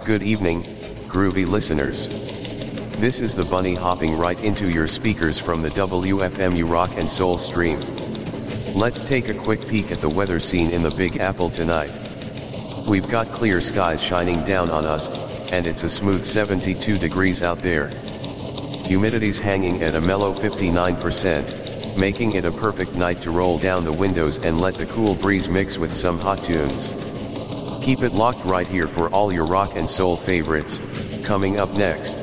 Good evening, groovy listeners. This is the bunny hopping right into your speakers from the WFMU Rock and Soul stream. Let's take a quick peek at the weather scene in the Big Apple tonight. We've got clear skies shining down on us, and it's a smooth 72 degrees out there. Humidity's hanging at a mellow 59%, making it a perfect night to roll down the windows and let the cool breeze mix with some hot tunes. Keep it locked right here for all your rock and soul favorites. Coming up next,